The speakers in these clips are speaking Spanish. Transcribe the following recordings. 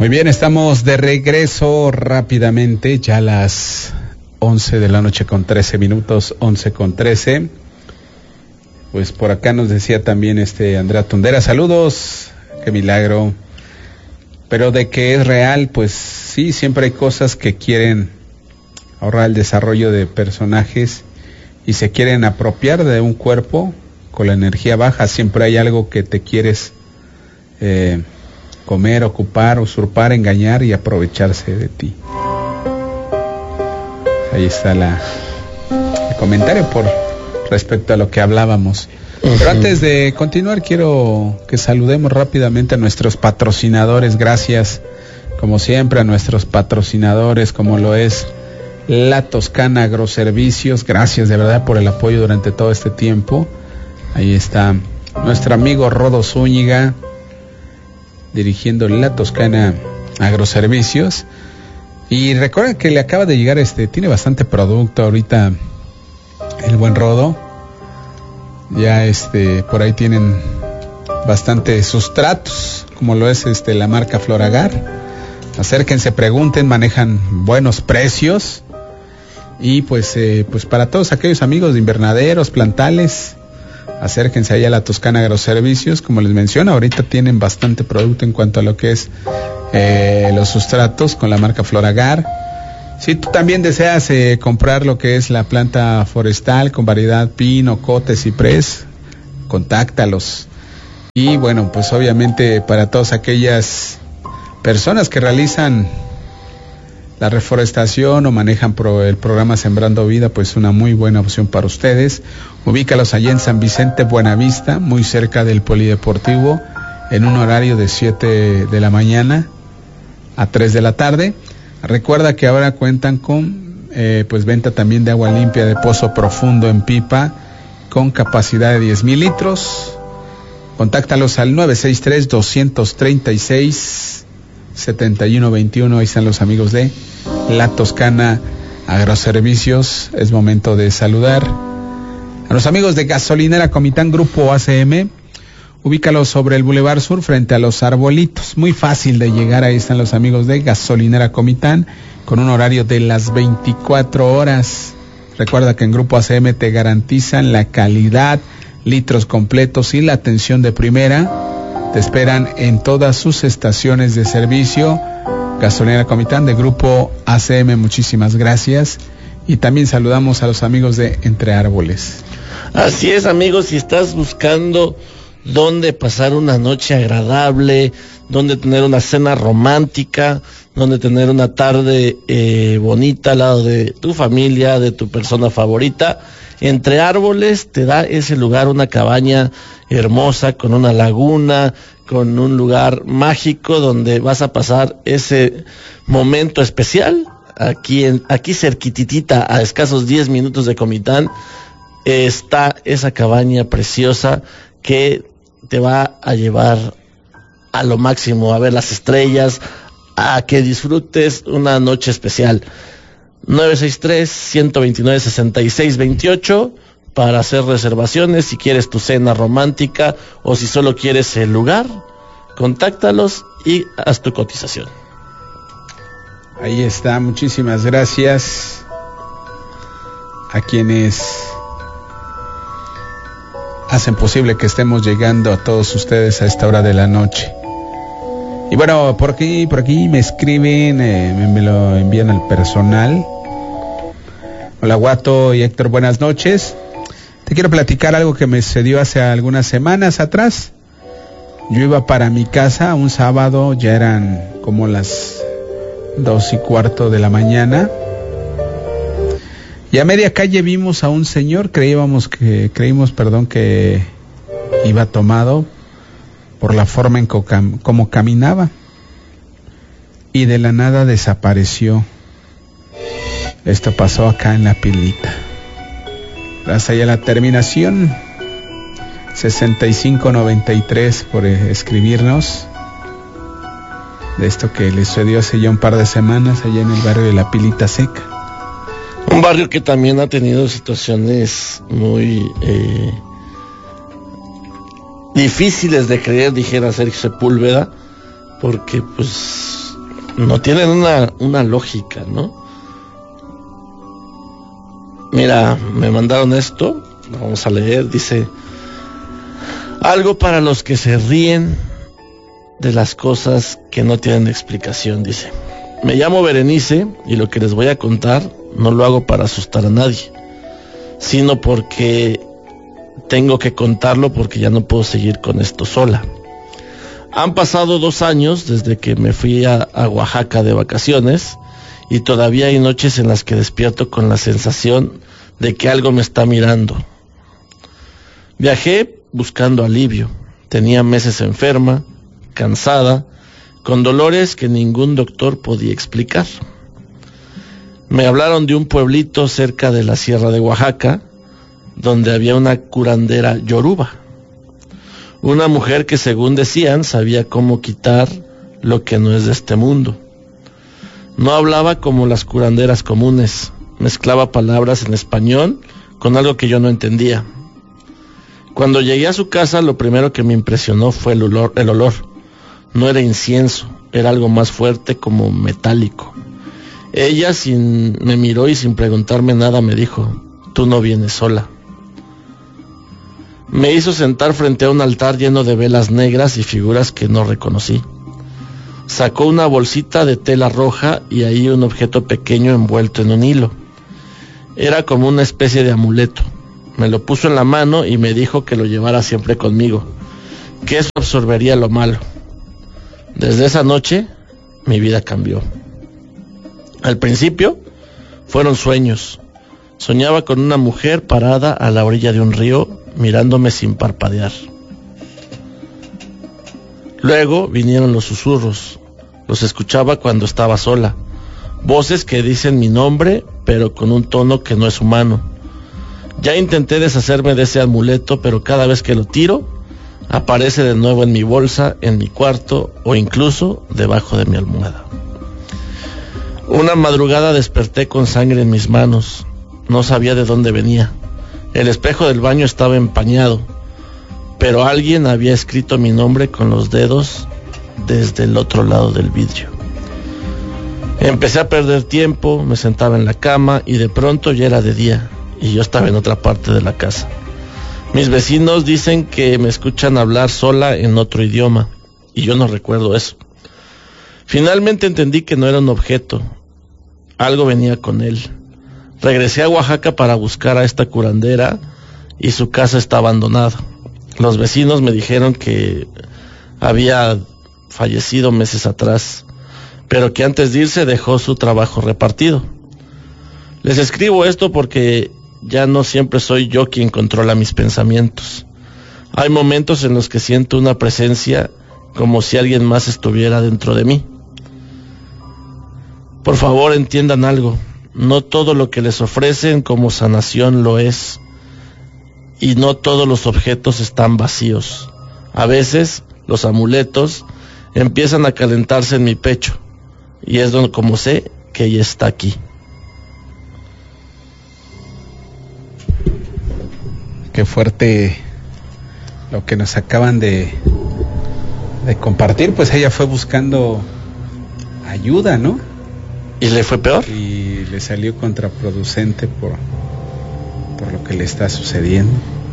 Muy bien, estamos de regreso rápidamente, ya a las 11 de la noche con 13 minutos, 11 con 13. Pues por acá nos decía también Andrea Tondera, saludos, qué milagro. Pero de que es real, pues sí, siempre hay cosas que quieren ahorrar el desarrollo de personajes y se quieren apropiar de un cuerpo con la energía baja. Siempre hay algo que te quieres comer, ocupar, usurpar, engañar y aprovecharse de ti. Ahí está el comentario por respecto a lo que hablábamos. Pero antes de continuar, quiero que saludemos rápidamente a nuestros patrocinadores. Gracias, como siempre, a nuestros patrocinadores, como lo es La Toscana Agroservicios. Gracias de verdad por el apoyo durante todo este tiempo. Ahí está nuestro amigo Rodo Zúñiga, dirigiendo La Toscana Agroservicios. Y recuerden que le acaba de llegar tiene bastante producto ahorita el buen Rodo. Ya por ahí tienen bastante sustratos, como lo es la marca Floragar. Acérquense, pregunten, manejan buenos precios. Y pues para todos aquellos amigos de invernaderos, plantales, acérquense ahí a La Toscana Agroservicios. Como les menciono, ahorita tienen bastante producto en cuanto a lo que es los sustratos con la marca Floragar. Si tú también deseas comprar lo que es la planta forestal con variedad pino, cote, ciprés, contáctalos. Y bueno, pues obviamente para todas aquellas personas que realizan la reforestación o manejan el programa Sembrando Vida, pues una muy buena opción para ustedes. Ubícalos allá en San Vicente, Buenavista, muy cerca del Polideportivo, en un horario de 7 de la mañana a 3 de la tarde. Recuerda que ahora cuentan con venta también de agua limpia de pozo profundo en pipa con capacidad de 10,000 litros. Contáctalos al 963-236-7121. Ahí están los amigos de La Toscana Agroservicios. Es momento de saludar a los amigos de Gasolinera Comitán Grupo ACM. Ubícalos sobre el Boulevard Sur frente a Los Arbolitos. Muy fácil de llegar, ahí están los amigos de Gasolinera Comitán con un horario de las 24 horas. Recuerda que en Grupo ACM te garantizan la calidad, litros completos y la atención de primera. Te esperan en todas sus estaciones de servicio. Gasolinera Comitán de Grupo ACM, muchísimas gracias. Y también saludamos a los amigos de Entre Árboles. Así es, amigos, si estás buscando donde pasar una noche agradable, donde tener una cena romántica, donde tener una tarde bonita al lado de tu familia, de tu persona favorita, Entre Árboles te da ese lugar, una cabaña hermosa con una laguna, con un lugar mágico donde vas a pasar ese momento especial. Aquí cerquititita, a escasos 10 minutos de Comitán, está esa cabaña preciosa que te va a llevar a lo máximo, a ver las estrellas, a que disfrutes una noche especial. 963-129-6628 para hacer reservaciones, si quieres tu cena romántica o si solo quieres el lugar, contáctalos y haz tu cotización. Ahí está, muchísimas gracias a quienes hacen posible que estemos llegando a todos ustedes a esta hora de la noche. Y bueno, por aquí me escriben, me lo envían al personal. Hola Guato y Héctor, buenas noches. Te quiero platicar algo que me sucedió hace algunas semanas atrás. Yo iba para mi casa un sábado, ya eran como las 2:15 de la mañana. Y a media calle vimos a un señor, creímos que iba tomado por la forma en como caminaba, y de la nada desapareció. Esto pasó acá en La Pilita. Gracias a la terminación 6593 por escribirnos de esto que le sucedió hace ya un par de semanas allá en el barrio de La Pilita Seca. Un barrio que también ha tenido situaciones muy difíciles de creer, dijera Sergio Sepúlveda, porque pues no tienen una lógica, ¿no? Mira, me mandaron esto, vamos a leer, dice: algo para los que se ríen de las cosas que no tienen explicación, dice. Me llamo Berenice y lo que les voy a contar no lo hago para asustar a nadie, sino porque tengo que contarlo porque ya no puedo seguir con esto sola. Han pasado 2 años desde que me fui a Oaxaca de vacaciones y todavía hay noches en las que despierto con la sensación de que algo me está mirando. Viajé buscando alivio. Tenía meses enferma, cansada, con dolores que ningún doctor podía explicar. Me hablaron de un pueblito cerca de la Sierra de Oaxaca, donde había una curandera yoruba. Una mujer que, según decían, sabía cómo quitar lo que no es de este mundo. No hablaba como las curanderas comunes, mezclaba palabras en español con algo que yo no entendía. Cuando llegué a su casa, lo primero que me impresionó fue el olor. No era incienso, era algo más fuerte, como metálico. Ella me miró y sin preguntarme nada me dijo: tú no vienes sola. Me hizo sentar frente a un altar lleno de velas negras y figuras que no reconocí. Sacó una bolsita de tela roja y ahí un objeto pequeño envuelto en un hilo. Era como una especie de amuleto. Me lo puso en la mano y me dijo que lo llevara siempre conmigo, que eso absorbería lo malo. Desde esa noche, mi vida cambió. Al principio, fueron sueños. Soñaba con una mujer parada a la orilla de un río, mirándome sin parpadear. Luego vinieron los susurros. Los escuchaba cuando estaba sola. Voces que dicen mi nombre, pero con un tono que no es humano. Ya intenté deshacerme de ese amuleto, pero cada vez que lo tiro, aparece de nuevo en mi bolsa, en mi cuarto o incluso debajo de mi almohada. Una madrugada desperté con sangre en mis manos. No sabía de dónde venía. El espejo del baño estaba empañado, pero alguien había escrito mi nombre con los dedos desde el otro lado del vidrio. Empecé a perder tiempo, me sentaba en la cama y de pronto ya era de día y yo estaba en otra parte de la casa. Mis vecinos dicen que me escuchan hablar sola en otro idioma y yo no recuerdo eso. Finalmente entendí que no era un objeto, algo venía con él. Regresé a Oaxaca para buscar a esta curandera y su casa está abandonada. Los vecinos me dijeron que había fallecido meses atrás, pero que antes de irse dejó su trabajo repartido. Les escribo esto porque ya no siempre soy yo quien controla mis pensamientos. Hay momentos en los que siento una presencia como si alguien más estuviera dentro de mí. Por favor, entiendan algo. No todo lo que les ofrecen como sanación lo es, y no todos los objetos están vacíos. A veces los amuletos empiezan a calentarse en mi pecho, y es como sé que ella está aquí. Qué fuerte lo que nos acaban de compartir. Pues ella fue buscando ayuda, ¿no? ¿Y le fue peor? Y le salió contraproducente por lo que le está sucediendo.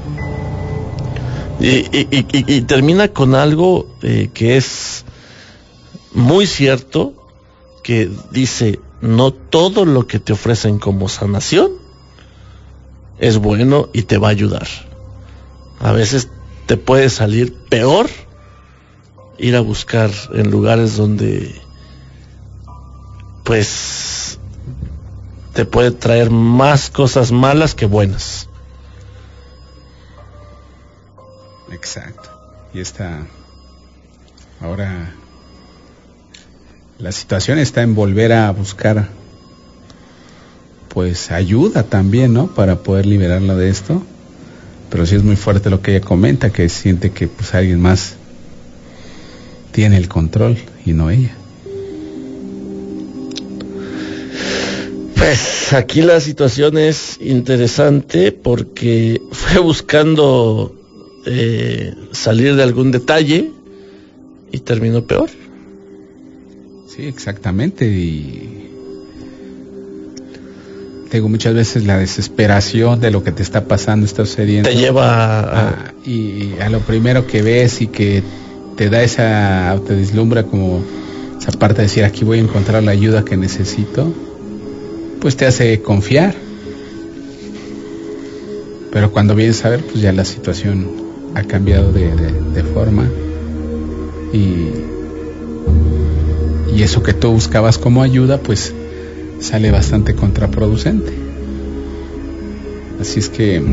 Y termina con algo que es muy cierto, que dice: no todo lo que te ofrecen como sanación es bueno y te va a ayudar. A veces te puede salir peor ir a buscar en lugares donde pues te puede traer más cosas malas que buenas. Exacto. Y ahora la situación está en volver a buscar pues ayuda también, ¿no? Para poder liberarla de esto. Pero sí es muy fuerte lo que ella comenta, que siente que pues alguien más tiene el control y no ella. Pues aquí la situación es interesante porque fue buscando salir de algún detalle y terminó peor. Sí, exactamente. Y digo, muchas veces la desesperación de lo que te está pasando, está sucediendo, te lleva y a lo primero que ves y que te da te deslumbra como esa parte de decir, aquí voy a encontrar la ayuda que necesito, pues te hace confiar. Pero cuando vienes a ver, pues ya la situación ha cambiado de forma, y eso que tú buscabas como ayuda, pues sale bastante contraproducente. Así es que,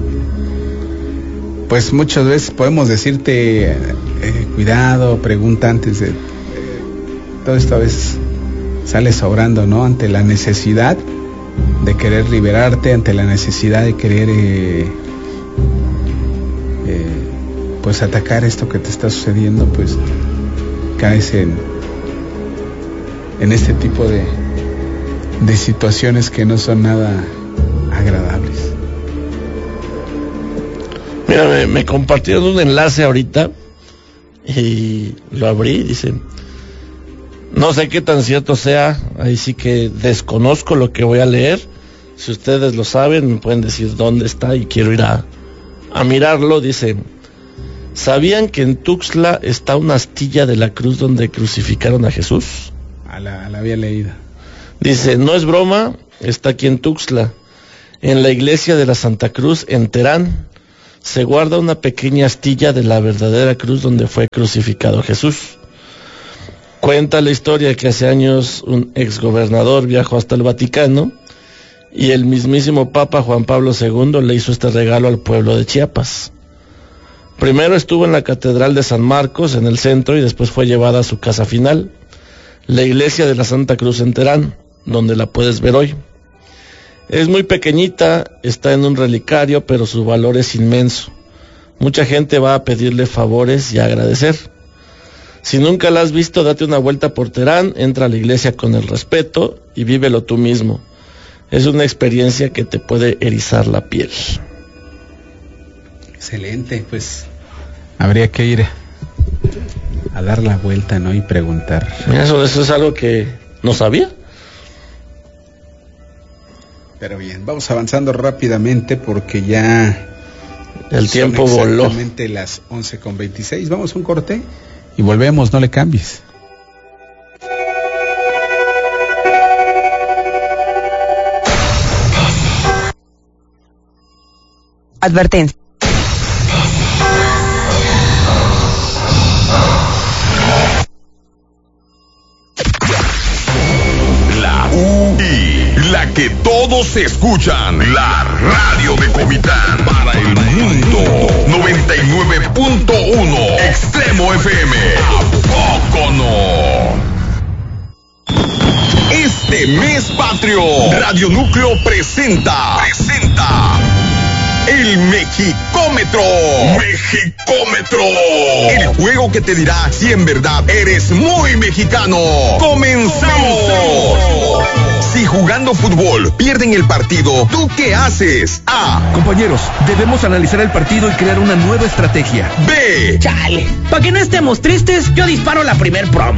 pues muchas veces podemos decirte, cuidado, pregunta antes de... todo esto a veces sale sobrando, ¿no? Ante la necesidad de querer liberarte, ante la necesidad de querer pues atacar esto que te está sucediendo, pues caes en este tipo de situaciones que no son nada agradables. Mira, me compartieron un enlace ahorita y lo abrí, dice, no sé qué tan cierto sea, ahí sí que desconozco lo que voy a leer. Si ustedes lo saben, me pueden decir dónde está y quiero ir a mirarlo. Dice, ¿sabían que en Tuxtla está una astilla de la cruz donde crucificaron a Jesús? La había leído. Dice, no es broma, está aquí en Tuxtla, en la iglesia de la Santa Cruz, en Terán, se guarda una pequeña astilla de la verdadera cruz donde fue crucificado Jesús. Cuenta la historia que hace años un exgobernador viajó hasta el Vaticano y el mismísimo Papa Juan Pablo II le hizo este regalo al pueblo de Chiapas. Primero estuvo en la Catedral de San Marcos, en el centro, y después fue llevada a su casa final, la iglesia de la Santa Cruz en Terán, donde la puedes ver hoy. Es muy pequeñita, está en un relicario, pero su valor es inmenso. Mucha gente va a pedirle favores y a agradecer. Si nunca la has visto, date una vuelta por Terán, entra a la iglesia con el respeto y vívelo tú mismo. Es una experiencia que te puede erizar la piel. Excelente, pues habría que ir a dar la vuelta, ¿no? Y preguntar. Eso es algo que no sabía. Pero bien, vamos avanzando rápidamente porque ya el tiempo voló. Exactamente las 11:26. Vamos a un corte y volvemos, no le cambies. Advertencia. La UI, la que todos escuchan, la radio de Comitán para el mundo. 99.1 Extremo FM. ¿A poco no? Este mes patrio, Radio Núcleo presenta el Mexicómetro. El juego que te dirá si en verdad eres muy mexicano. ¡Comenzamos! Si jugando fútbol pierden el partido, ¿tú qué haces? A. Compañeros, debemos analizar el partido y crear una nueva estrategia. B. Chale, para que no estemos tristes, yo disparo la primer promo.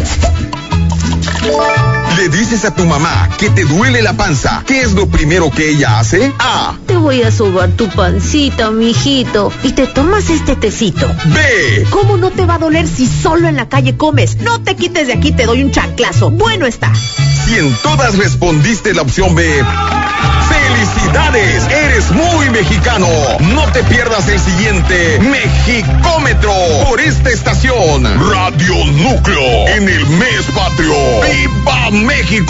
Le dices a tu mamá que te duele la panza. ¿Qué es lo primero que ella hace? A. Te voy a sobar tu pancita, mijito, y te tomas este tecito. B. ¿Cómo no te va a doler si solo en la calle comes? No te quites de aquí, te doy un chanclazo. Bueno está. Si en todas respondiste la opción B, ¡felicidades! Eres muy mexicano. No te pierdas el siguiente Mexicómetro por esta estación. Radio Núcleo en el mes patrio. ¡Viva México!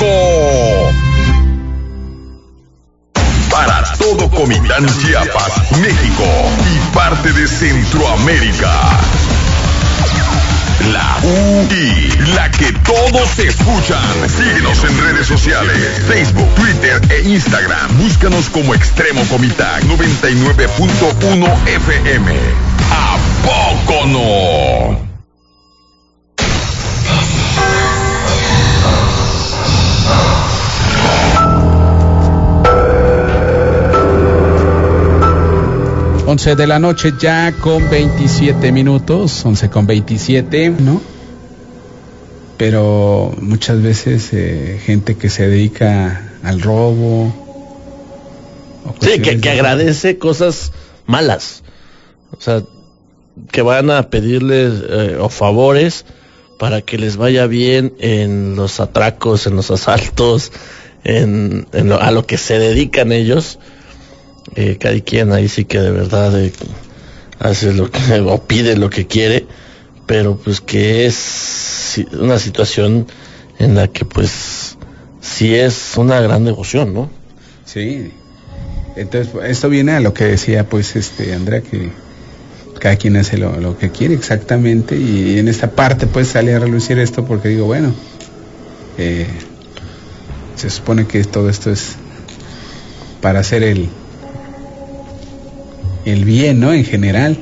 Para todo Comitán, Chiapas, México y parte de Centroamérica. La UI, la que todos escuchan. Síguenos en redes sociales, Facebook, Twitter e Instagram. Búscanos como Extremo Comitán 99.1 FM. ¿A poco no? Once de la noche ya con 27 minutos, 11:27, ¿no? pero muchas veces gente que se dedica al robo. Sí, que agradece cosas malas. O sea, que van a pedirles o favores para que les vaya bien en los atracos, en los asaltos, a lo que se dedican ellos. Cada quien ahí sí que de verdad hace lo que o pide lo que quiere, pero pues que es una situación en la que pues sí es una gran devoción, ¿no? Sí. Entonces esto viene a lo que decía pues Andrea, que cada quien hace lo que quiere exactamente, y en esta parte pues sale a relucir esto porque digo, bueno, se supone que todo esto es para hacer el bien, ¿no? En general.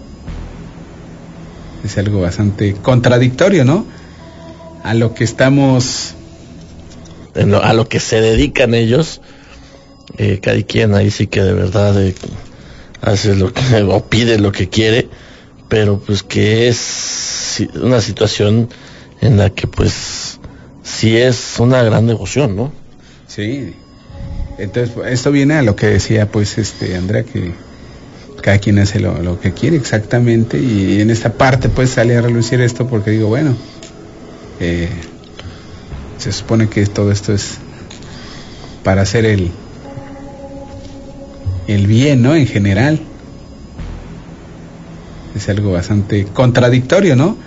Es algo bastante contradictorio, ¿no? A lo que estamos... a lo que se dedican ellos. Cada quien ahí sí que de verdad hace lo que o pide lo que quiere, pero pues que es una situación en la que pues sí es una gran devoción, ¿no? Sí. Entonces esto viene a lo que decía pues Andrea, que cada quien hace lo que quiere exactamente, y en esta parte pues sale a relucir esto porque digo, bueno, se supone que todo esto es para hacer el bien, ¿no? En general. Es algo bastante contradictorio, ¿no?